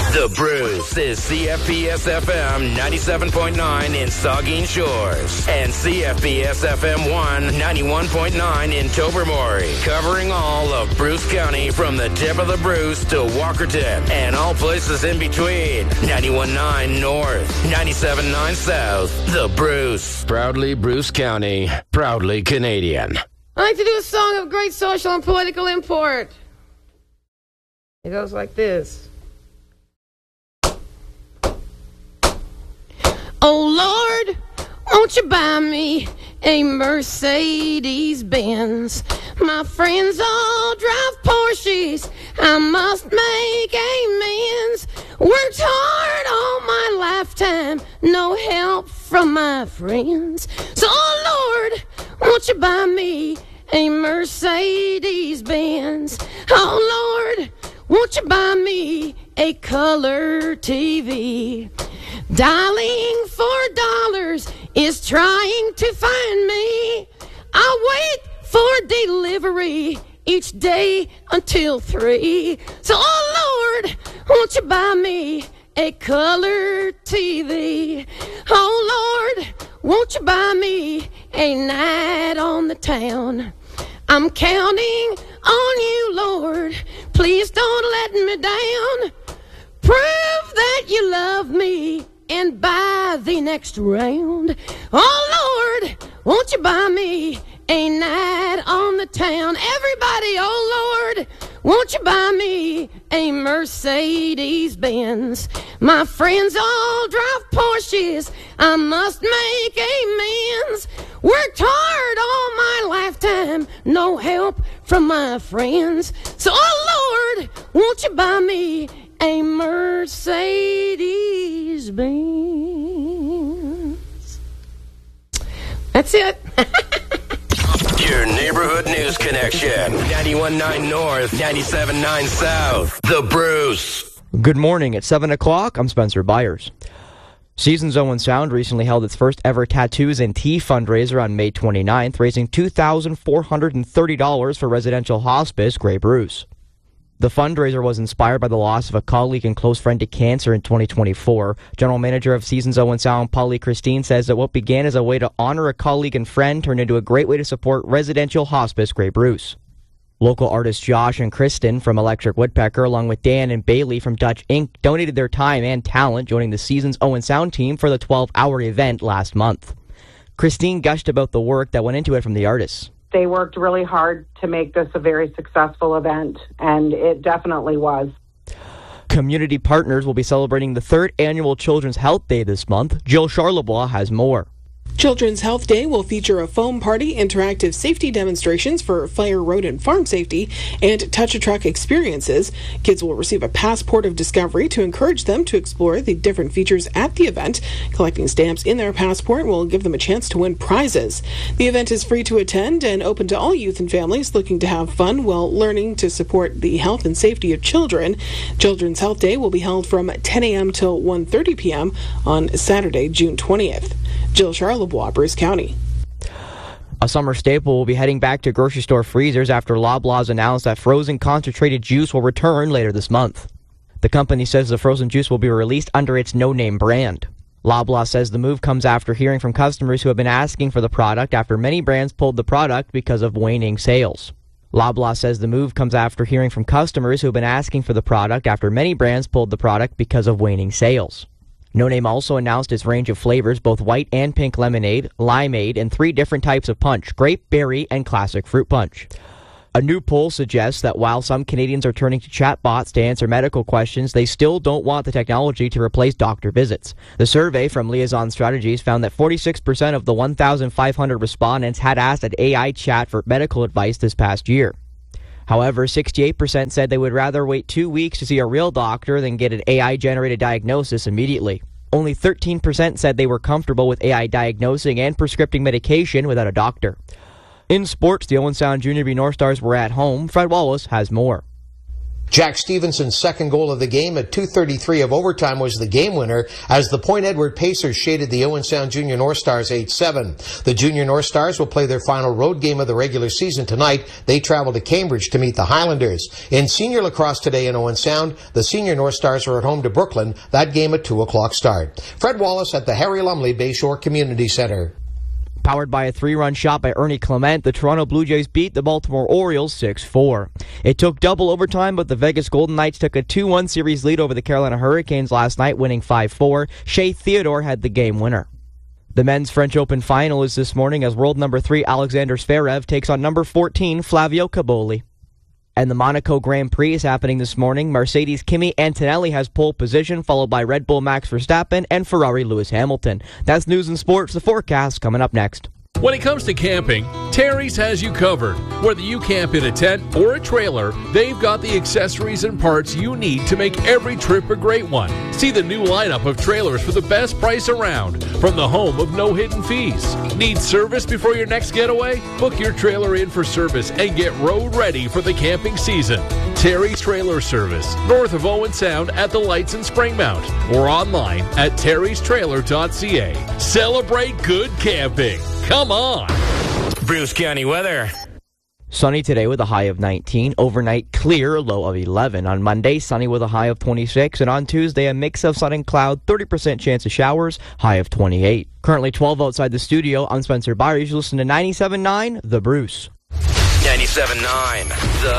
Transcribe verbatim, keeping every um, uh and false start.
The Bruce is C F P S F M ninety-seven point nine in Saugeen Shores and C F P S F M one ninety-one point nine in Tobermory, covering all of Bruce County from the tip of the Bruce to Walkerton and all places in between. ninety-one point nine North, ninety-seven point nine South. The Bruce. Proudly Bruce County, proudly Canadian. I like to do a song of great social and political import. It goes like this. Oh Lord, won't you buy me a Mercedes-Benz? My friends all drive Porsches, I must make amends. Worked hard all my lifetime, no help from my friends. So oh Lord, won't you buy me a Mercedes-Benz? Oh Lord, won't you buy me a color T V? Dialing for dollars is trying to find me. I wait for delivery each day until three. So, oh Lord, won't you buy me a color T V? Oh Lord, won't you buy me a night on the town? I'm counting on you, Lord. Please don't let me down. Prove that you love me and buy the next round. Oh Lord, won't you buy me a night on the town? Everybody, oh Lord, won't you buy me a Mercedes-Benz? My friends all drive Porsches, I must make amends. Worked hard all my lifetime, no help from my friends. So oh Lord, won't you buy me a Mercedes-Benz? That's it. Your neighborhood news connection. ninety-one point nine North, ninety-seven point nine South. The Bruce. Good morning. At seven o'clock, I'm Spencer Byers. Seasons Owen Sound recently held its first ever Tattoos and Tea fundraiser on May twenty-ninth, raising two thousand four hundred thirty dollars for residential hospice Grey Bruce. The fundraiser was inspired by the loss of a colleague and close friend to cancer in twenty twenty-four. General Manager of Seasons Owen Sound, Polly Christine, says that what began as a way to honor a colleague and friend turned into a great way to support residential hospice Grey Bruce. Local artists Josh and Kristen from Electric Woodpecker, along with Dan and Bailey from Dutch Incorporated, donated their time and talent, joining the Seasons Owen Sound team for the twelve-hour event last month. Christine gushed about the work that went into it from the artists. They worked really hard to make this a very successful event, and it definitely was. Community partners will be celebrating the third annual Children's Health Day this month. Jill Charlebois has more. Children's Health Day will feature a foam party, interactive safety demonstrations for fire, road, and farm safety, and touch-a-truck experiences. Kids will receive a passport of discovery to encourage them to explore the different features at the event. Collecting stamps in their passport will give them a chance to win prizes. The event is free to attend and open to all youth and families looking to have fun while learning to support the health and safety of children. Children's Health Day will be held from ten a.m. till one thirty p.m. on Saturday, June twentieth. Jill Charlebois, Bruce County. A summer staple will be heading back to grocery store freezers after Loblaws announced that frozen concentrated juice will return later this month. The company says the frozen juice will be released under its no-name brand. Loblaw says the move comes after hearing from customers who have been asking for the product after many brands pulled the product because of waning sales. Loblaw says the move comes after hearing from customers who have been asking for the product after many brands pulled the product because of waning sales. No Name also announced its range of flavors, both white and pink lemonade, limeade, and three different types of punch, grape, berry, and classic fruit punch. A new poll suggests that while some Canadians are turning to chatbots to answer medical questions, they still don't want the technology to replace doctor visits. The survey from Liaison Strategies found that forty-six percent of the one thousand five hundred respondents had asked an A I chat for medical advice this past year. However, sixty-eight percent said they would rather wait two weeks to see a real doctor than get an A I-generated diagnosis immediately. Only thirteen percent said they were comfortable with A I diagnosing and prescribing medication without a doctor. In sports, the Owen Sound Junior B North Stars were at home. Fred Wallace has more. Jack Stevenson's second goal of the game at two thirty-three of overtime was the game winner as the Point Edward Pacers shaded the Owen Sound Junior North Stars eight seven. The Junior North Stars will play their final road game of the regular season tonight. They travel to Cambridge to meet the Highlanders. In senior lacrosse today in Owen Sound, the Senior North Stars are at home to Brooklyn. That game at two o'clock start. Fred Wallace at the Harry Lumley Bayshore Community Center. Powered by a three-run shot by Ernie Clement, the Toronto Blue Jays beat the Baltimore Orioles six four. It took double overtime, but the Vegas Golden Knights took a two one series lead over the Carolina Hurricanes last night, winning five four. Shea Theodore had the game winner. The men's French Open final is this morning as world number three Alexander Zverev takes on number fourteen Flavio Caboli. And the Monaco Grand Prix is happening this morning. Mercedes Kimi Antonelli has pole position, followed by Red Bull Max Verstappen and Ferrari Lewis Hamilton. That's news and sports. The forecast coming up next. When it comes to camping, Terry's has you covered. Whether you camp in a tent or a trailer, they've got the accessories and parts you need to make every trip a great one. See the new lineup of trailers for the best price around from the home of no hidden fees. Need service before your next getaway? Book your trailer in for service and get road ready for the camping season. Terry's Trailer Service, north of Owen Sound at the Lights in Springmount, or online at terrys trailer dot c a. Celebrate good camping. Come on! Bruce County weather. Sunny today with a high of nineteen. Overnight clear, low of eleven. On Monday, sunny with a high of twenty-six. And on Tuesday, a mix of sun and cloud, thirty percent chance of showers, high of twenty-eight. Currently twelve outside the studio. I'm Spencer Byers. You listen to ninety-seven point nine The Bruce. ninety-seven point nine The